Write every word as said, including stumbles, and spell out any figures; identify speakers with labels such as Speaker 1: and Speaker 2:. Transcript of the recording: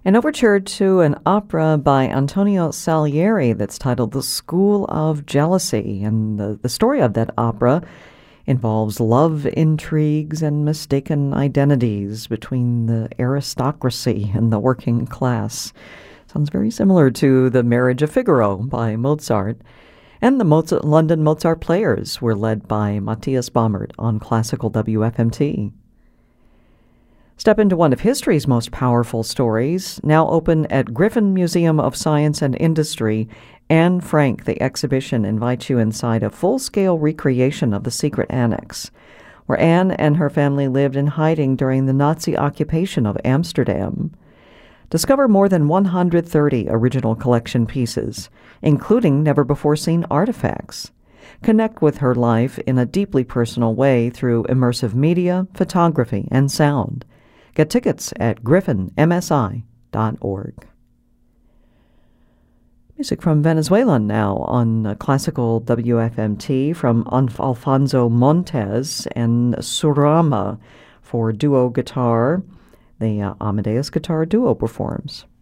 Speaker 1: An overture to an opera by Antonio Salieri that's titled The School of Jealousy. And the, the story of that opera involves love intrigues and mistaken identities between the aristocracy and the working class. Sounds very similar to The Marriage of Figaro by Mozart. And the Mozart, London Mozart Players were led by Matthias Baumert on Classical W F M T. Step into one of history's most powerful stories, now open at Griffin Museum of Science and Industry. Anne Frank, the exhibition, invites you inside a full-scale recreation of the secret annex, where Anne and her family lived in hiding during the Nazi occupation of Amsterdam. Discover more than one hundred thirty original collection pieces, including never-before-seen artifacts. Connect with her life in a deeply personal way through immersive media, photography, and sound. Get tickets at griffin m s i dot org. Music from Venezuela now on uh, Classical W F M T from Alf- Alfonso Montes and Surama for duo guitar. The uh, Amadeus Guitar Duo performs.